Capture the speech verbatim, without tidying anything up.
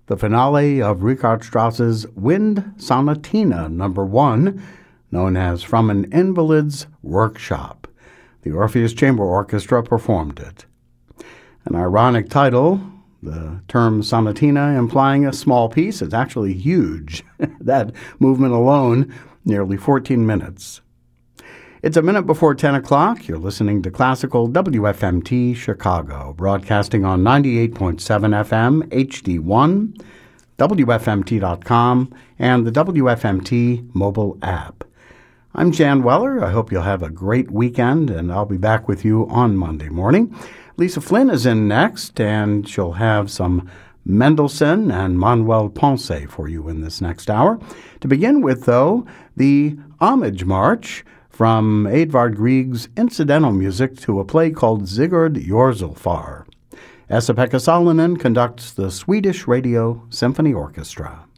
the finale of Richard Strauss's Wind Sonatina number one, known as From an Invalid's Workshop. The Orpheus Chamber Orchestra performed it. An ironic title, the term sonatina implying a small piece, is actually huge. That movement alone, nearly fourteen minutes. It's a minute before ten o'clock. You're listening to Classical W F M T Chicago, broadcasting on ninety-eight point seven F M H D one, W F M T dot com, and the W F M T mobile app. I'm Jan Weller. I hope you'll have a great weekend, and I'll be back with you on Monday morning. Lisa Flynn is in next, and she'll have some Mendelssohn and Manuel Ponce for you in this next hour. To begin with, though, the Homage March from Edvard Grieg's incidental music to a play called Sigurd Jorsalfar. Esa-Pekka Salonen conducts the Swedish Radio Symphony Orchestra.